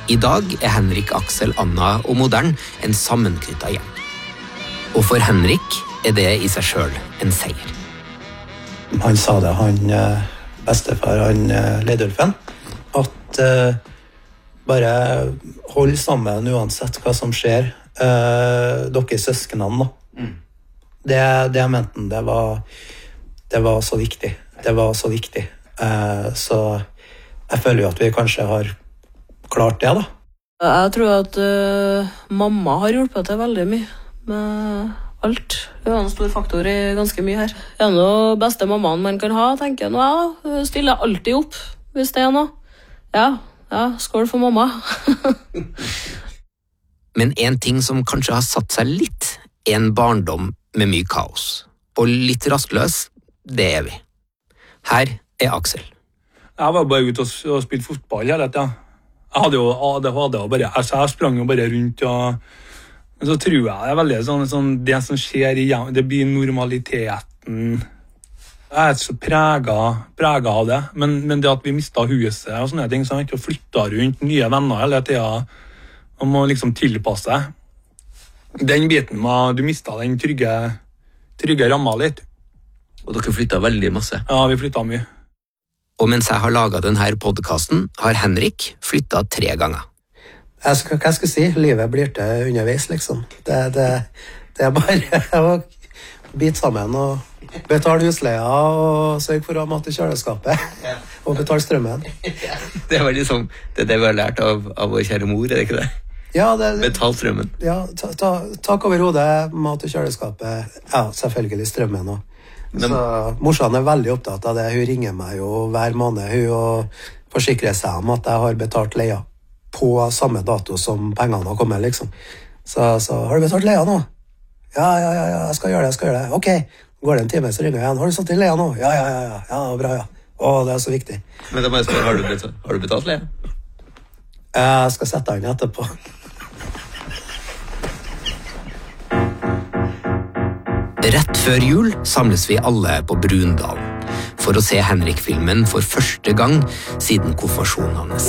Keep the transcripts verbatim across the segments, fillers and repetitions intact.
I dag er Henrik, Aksel, Anna og Modern en sammenknyttet gjeng. Og for Henrik er det i seg selv en seier. Han sa det, han bestefar, han Leidulfen, at uh, bare hold sammen uansett hva som skjer. Uh, dere søsknene, da. Mm. Det, det mente han, det var, det var så viktig. Det var så viktig. Uh, så jeg føler jo at vi kanskje har klart det, da. Jeg tror at uh, mamma har hjulpet til veldig mye med alt. Hun er en stor faktor i ganske mye her. Det er noe beste mammaen man kan ha, tenker jeg nå. Ja, hun stiller alltid opp, hvis det er noe. Ja, ja, skål for mamma. Men en ting som kanskje har satt seg litt, er en barndom med mye kaos. Og litt rastløs, det er vi. Her er Aksel. Jeg var bare ute og, og spilte fotball hele tiden. Jeg hadde jo A D H D og bare, altså jeg sprang jo bare rundt, og men så tror jeg det er veldig sånn, sånn det som skjer igjen, det blir normaliteten. Jeg er så preget, preget av det, men, men det at vi mistet huset og sånne ting, så jeg ikke flyttet rundt, nye venner hele tiden, og må liksom tilpasse. Den biten med, du mistet den trygge, trygge ramma litt. Og dere flyttet veldig masse? Ja, vi flyttet mye. Og mens jeg har laget denne podcasten, har Henrik flyttet tre ganger. Jeg skal, hva skal jeg si? Livet blir til underveis, liksom. Det, det, det er bare å bite sammen og betale husleia og sørge for å ha mat i kjøleskapet. Ja. Og betale strømmen. Ja. Det var liksom det, det vi har lært av, av vår kjære mor, er det ikke det? Ja, det, betal strømmen. Ja, ta, ta, tak over hodet, mat i kjøleskapet. Ja, selvfølgelig strømmen også. Men, så morsan er veldig opptatt av det. Hun ringer meg jo hver måned hun og forsikrer seg om at jeg har betalt leia på samme dato som pengene har kommet, liksom. Så, så har du betalt leia nå? Ja, ja, ja, ja, jeg skal gjøre det, jeg skal gjøre det. Ok, går det en time, så ringer jeg igjen. Har du satt inn leia nå? Ja, ja, ja, ja, ja, bra, ja. Å, det er så viktig. Men da må jeg spørre, har du betalt, har du betalt leia? Jeg skal sette den etterpå. Rett før jul samles vi alle på Brundalen for å se Henrik-filmen for første gang siden konfirmasjonen hans.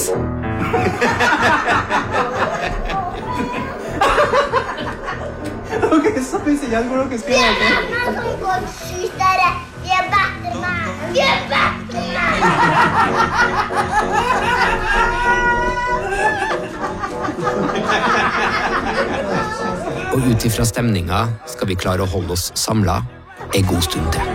Ok, så hvis jeg hvor dere skal gjøre det. Vi er venner som går skytere. Vi er Batman. Vi er Og ut ifra stemninga skal vi klare å holde oss samlet en god stund til.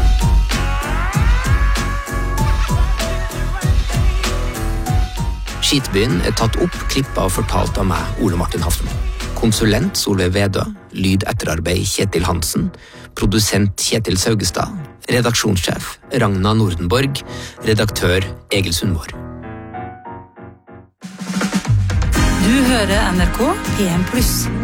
Skitbyen er tatt opp, klippet og fortalt av meg, Ole Martin Haften. Konsulent Solveig Vedø, lyd etterarbeid Kjetil Hansen, produsent Kjetil Saugestad, redaksjonssjef Ragna Nordenborg, redaktør Egil Sundvår. Du hører N R K P M pluss.